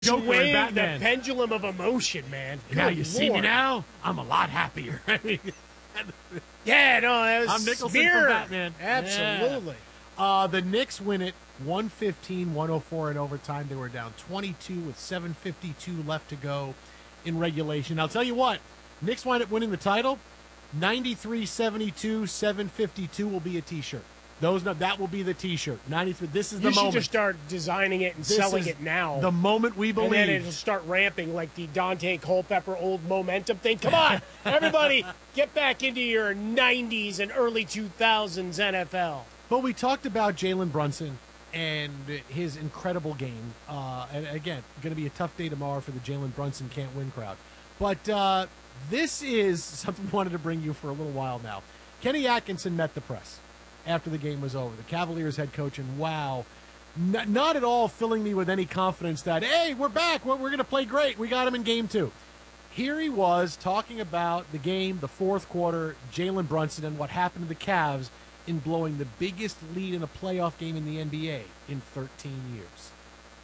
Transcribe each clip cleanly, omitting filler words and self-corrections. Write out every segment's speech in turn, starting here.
Joker and Swaying the Batman. pendulum of emotion, man. Now Good you see me Lord. now. I'm a lot happier. Yeah, no, that was I'm Nicholson Spear. from Batman. Absolutely. The Knicks win it 115-104 in overtime. They were down 22 with 7:52 left to go in regulation. I'll tell you what, Knicks wind up winning the title. 93-72, 7:52 will be a T-shirt. That will be the T-shirt. 93. This is the You moment. should just start designing it and This selling is it now. The moment we believe. And then it'll start ramping like the Dante Culpepper old momentum thing. Come on, everybody, get back into your 90s and early 2000s NFL. But we talked about Jalen Brunson and his incredible game. And again, going to be a tough day tomorrow for the Jalen Brunson can't win crowd. But this is something we wanted to bring you for a little while now. Kenny Atkinson met the press after the game was over. The Cavaliers head coach, and wow, not at all filling me with any confidence that, hey, we're back. We're going to play great. We got him in game 2. Here he was talking about the game, the fourth quarter, Jalen Brunson, and what happened to the Cavs in blowing the biggest lead in a playoff game in the NBA in 13 years.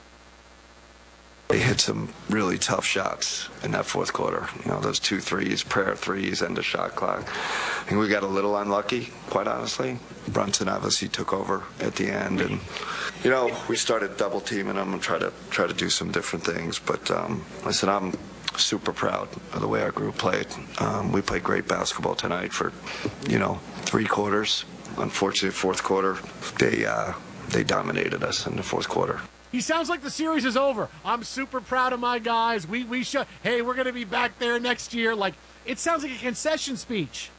They hit some really tough shots in that fourth quarter. You know, those 2 threes, prayer threes, end of shot clock. I think we got a little unlucky, quite honestly. Brunson obviously took over at the end, and you know, we started double teaming him and try to do some different things. But listen, I'm super proud of the way our group played. We played great basketball tonight for 3 quarters. Unfortunately, fourth quarter, they dominated us in the fourth quarter. He sounds like the series is over. I'm super proud of my guys. Hey, we're going to be back there next year. Like, it sounds like a concession speech.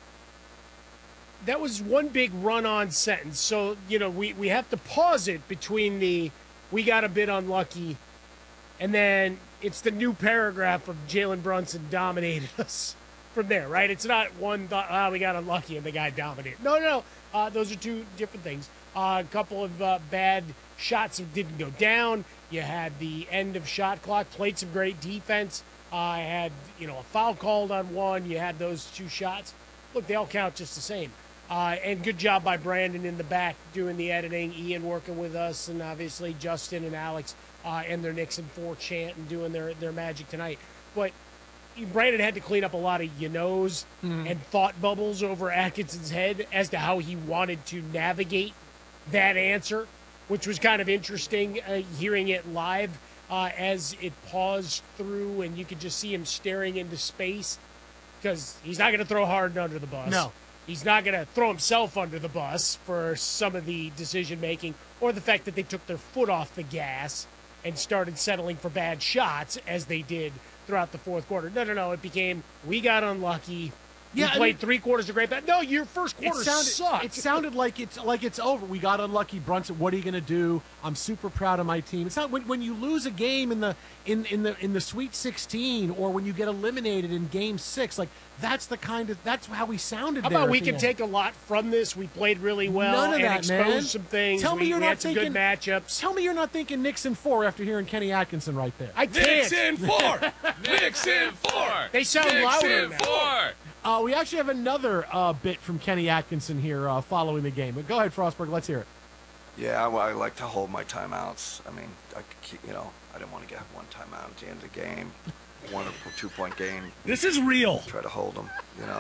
That was one big run-on sentence. So, we have to pause it between the we got a bit unlucky, and then it's the new paragraph of Jalen Brunson dominated us from there, right? It's not one thought, we got unlucky and the guy dominated. No. Those are two different things. A couple of bad shots that didn't go down. You had the end of shot clock, played some great defense. Had, a foul called on one. You had those 2 shots. Look, they all count just the same. And good job by Brandon in the back doing the editing, Ian working with us, and obviously Justin and Alex and their Knicks and 4 chant and doing their magic tonight. But Brandon had to clean up a lot of knows and thought bubbles over Atkinson's head as to how he wanted to navigate that answer, which was kind of interesting hearing it live as it paused through, and you could just see him staring into space because he's not going to throw Harden under the bus. No. He's not going to throw himself under the bus for some of the decision-making or the fact that they took their foot off the gas and started settling for bad shots as they did throughout the fourth quarter. No. It became, we got unlucky. We played 3 quarters of great bad. No, your first quarter sucked. It sounded like it's over. We got unlucky, Brunson. What are you going to do? I'm super proud of my team. It's not when you lose a game in the Sweet 16 or when you get eliminated in Game 6. Like that's how we sounded. How there about we at the can end. take a lot from this? We played really well. None of and that, exposed man. some things. Tell me you're we not had some thinking good matchups. Tell me you're not thinking Knicks in 4 after hearing Kenny Atkinson right there. I can't. Knicks in 4. Knicks in 4. They sound Knicks louder in now. 4. We actually have another bit from Kenny Atkinson here following the game. But go ahead, Frostberg. Let's hear it. Yeah, I like to hold my timeouts. I mean, I didn't want to get 1 timeout at the end of the game, 1 or 2 point game. This is real. Try to hold them,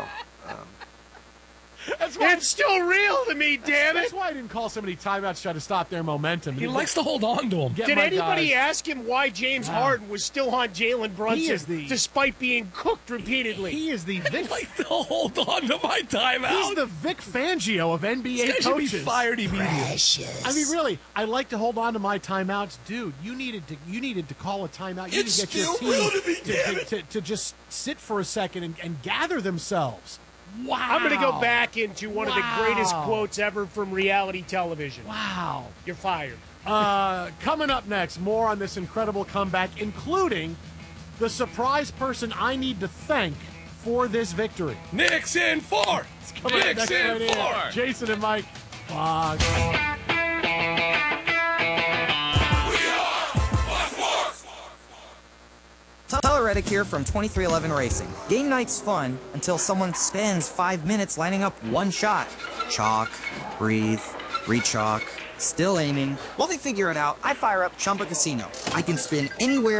That's why It's still real to me, damn it. That's why I didn't call so many timeouts to try to stop their momentum. He likes to hold on to him. Get Did my anybody guys. ask him why James Harden was still on Jalen Brunson despite being cooked repeatedly? He is the Vic. I like to hold on to my timeout. He's the Vic Fangio of NBA This guy should be coaches. fired immediately. I mean, really, I like to hold on to my timeouts, dude. You needed to call a timeout. You It's need to get your still real team to me, damn it. to just sit for a second and gather themselves. Wow. I'm going to go back into one of the greatest quotes ever from reality television. Wow. You're fired. Coming up next, more on this incredible comeback, including the surprise person I need to thank for this victory. Knicks in 4. It's coming up Knicks next in right 4. here. Jason and Mike. Fox. Tyler Reddick here from 2311 Racing. Game night's fun until someone spends 5 minutes lining up one shot. Chalk, breathe, re-chalk, Still aiming. While they figure it out, I fire up Chumba Casino. I can spin anywhere